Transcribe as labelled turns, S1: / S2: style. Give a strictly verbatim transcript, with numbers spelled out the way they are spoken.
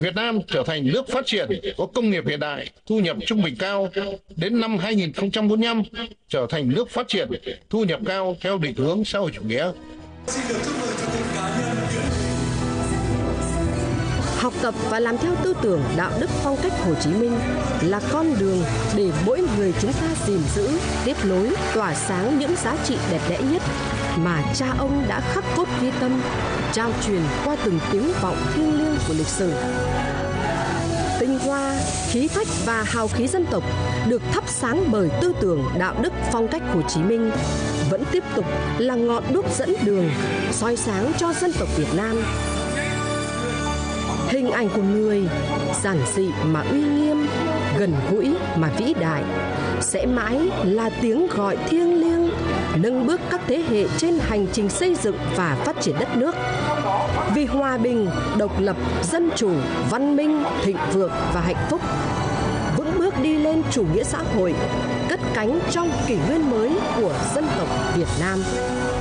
S1: Việt Nam trở thành nước phát triển, có công nghiệp hiện đại, thu nhập trung bình cao. Đến năm hai nghìn không trăm bốn mươi lăm, trở thành nước phát triển, thu nhập cao theo định hướng xã hội chủ nghĩa.
S2: Học tập và làm theo tư tưởng đạo đức phong cách Hồ Chí Minh là con đường để mỗi người chúng ta gìn giữ, tiếp nối, tỏa sáng những giá trị đẹp đẽ nhất mà cha ông đã khắc cốt ghi tâm, trao truyền qua từng tiếng vọng thiêng liêng của lịch sử. Tinh hoa, khí phách và hào khí dân tộc được thắp sáng bởi tư tưởng đạo đức phong cách Hồ Chí Minh vẫn tiếp tục là ngọn đuốc dẫn đường, soi sáng cho dân tộc Việt Nam. Hình ảnh của người giản dị mà uy nghiêm, gần gũi mà vĩ đại sẽ mãi là tiếng gọi thiêng liêng nâng bước các thế hệ trên hành trình xây dựng và phát triển đất nước. Vì hòa bình, độc lập, dân chủ, văn minh, thịnh vượng và hạnh phúc, vững bước đi lên chủ nghĩa xã hội, cất cánh trong kỷ nguyên mới của dân tộc Việt Nam.